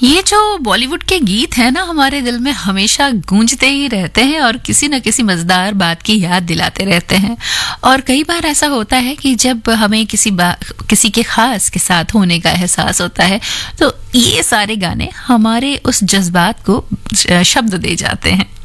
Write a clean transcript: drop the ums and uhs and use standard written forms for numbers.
ये जो बॉलीवुड के गीत हैं ना, हमारे दिल में हमेशा गूंजते ही रहते हैं और किसी न किसी मजेदार बात की याद दिलाते रहते हैं। और कई बार ऐसा होता है कि जब हमें किसी के खास के साथ होने का एहसास होता है, तो ये सारे गाने हमारे उस जज्बात को शब्द दे जाते हैं।